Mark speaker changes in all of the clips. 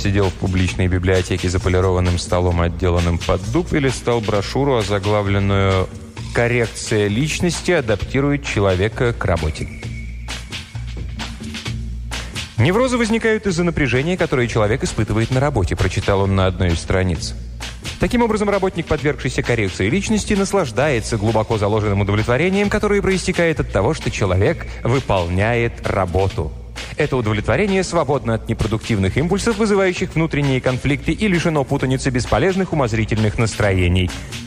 Speaker 1: сидел в публичной библиотеке за полированным столом, отделанным под дуб, и листал брошюру, озаглавленную «Коррекция личности адаптирует человека к работе». «Неврозы возникают из-за напряжения, которое человек испытывает на работе», прочитал он на одной из страниц. Таким образом, работник, подвергшийся коррекции личности, наслаждается глубоко заложенным удовлетворением, которое проистекает от того, что человек выполняет работу. Это удовлетворение свободно от непродуктивных импульсов, вызывающих внутренние конфликты, и лишено путаницы бесполезных умозрительных настроений.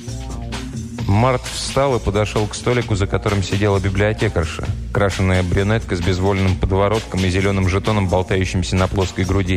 Speaker 1: Март встал и подошел к столику, за которым сидела библиотекарша. Крашеная брюнетка с безвольным подворотком и зеленым жетоном, болтающимся на плоской груди.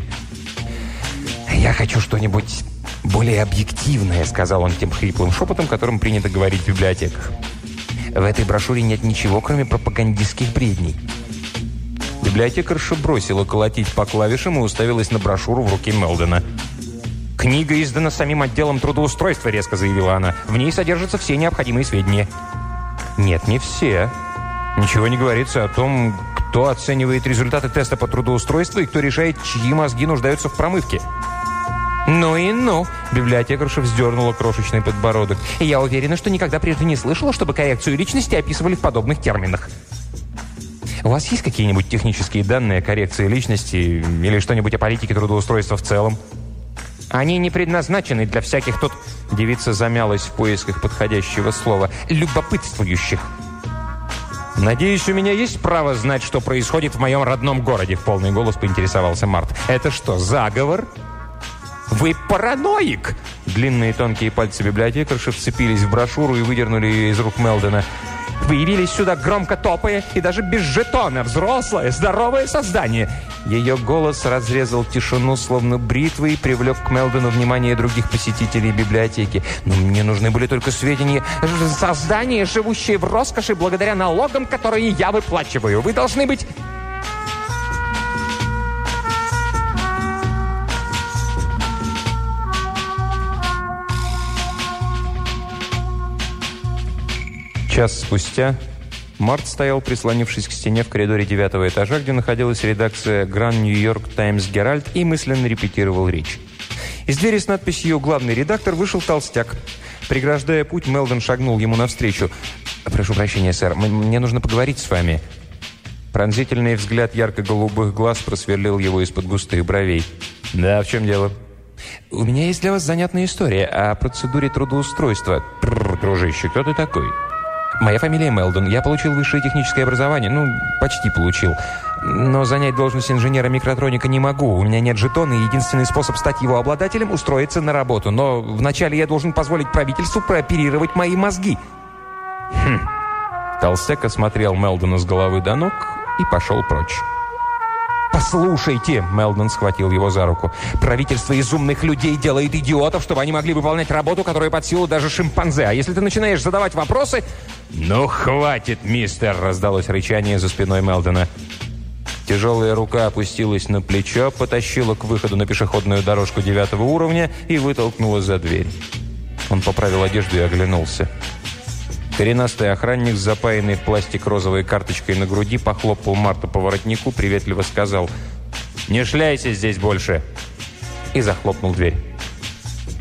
Speaker 1: «Я хочу что-нибудь более объективное», — сказал он тем хриплым шепотом, которым принято говорить в библиотеках. «В этой брошюре нет ничего, кроме пропагандистских бредней». Библиотекарша бросила колотить по клавишам и уставилась на брошюру в руке Мелдона. «Книга издана самим отделом трудоустройства», — резко заявила она. «В ней содержатся все необходимые сведения». «Нет, не все. Ничего не говорится о том, кто оценивает результаты теста по трудоустройству и кто решает, чьи мозги нуждаются в промывке». «Ну и ну!» – библиотекарша вздернула крошечный подбородок. «Я уверена, что никогда прежде не слышала, чтобы коррекцию личности описывали в подобных терминах». «У вас есть какие-нибудь технические данные о коррекции личности или что-нибудь о политике трудоустройства в целом?» «Они не предназначены для всяких тут...» Девица замялась в поисках подходящего слова. «Любопытствующих». «Надеюсь, у меня есть право знать, что происходит в моем родном городе?» В полный голос поинтересовался Март. «Это что, заговор?» «Вы параноик!» Длинные тонкие пальцы библиотекарши вцепились в брошюру и выдернули ее из рук Мелдона. «Вы явились сюда громко топая и даже без жетона. Взрослое, здоровое создание!» Ее голос разрезал тишину, словно бритвой, и привлек к Мелдону внимание других посетителей библиотеки. «Но мне нужны были только сведения. Создание, живущее в роскоши благодаря налогам, которые я выплачиваю. Вы должны быть...» Час спустя Март стоял, прислонившись к стене в коридоре 9-го этажа, где находилась редакция «Гранд Нью-Йорк Таймс Геральд», и мысленно репетировал речь. Из двери с надписью «Главный редактор» вышел толстяк. Преграждая путь, Мелдон шагнул ему навстречу. «Прошу прощения, сэр, мне нужно поговорить с вами». Пронзительный взгляд ярко-голубых глаз просверлил его из-под густых бровей. «Да, в чем дело?» «У меня есть для вас занятная история о процедуре трудоустройства». «Дружище, кто ты такой?» «Моя фамилия Мелдон. Я получил высшее техническое образование. Ну, почти получил. Но занять должность инженера микротроника не могу. У меня нет жетона, и единственный способ стать его обладателем – устроиться на работу. Но вначале я должен позволить правительству прооперировать мои мозги». Толстяк осмотрел Мелдона с головы до ног и пошел прочь. «Послушайте!» – Мелдон схватил его за руку. «Правительство из умных людей делает идиотов, чтобы они могли выполнять работу, которая под силу даже шимпанзе. А если ты начинаешь задавать вопросы...» «Ну, хватит, мистер!» – раздалось рычание за спиной Мелдона. Тяжелая рука опустилась на плечо, потащила к выходу на пешеходную дорожку 9-го уровня и вытолкнула за дверь. Он поправил одежду и оглянулся. Коренастый охранник с запаянной в пластик розовой карточкой на груди похлопал Марта по воротнику, приветливо сказал: «Не шляйся здесь больше!» и захлопнул дверь.